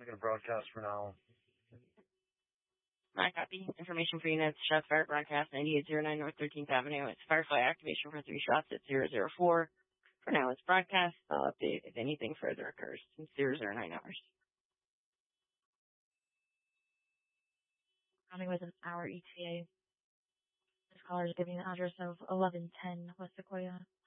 going to broadcast for now. My copy. Information for units. Shots fired. Broadcast 9809 North 13th Avenue. It's Firefly activation for 3 shots at 004. For now, it's broadcast. I'll update if anything further occurs in 009 hours. Coming with our ETA. This caller is giving an address of 1110 West Sequoia.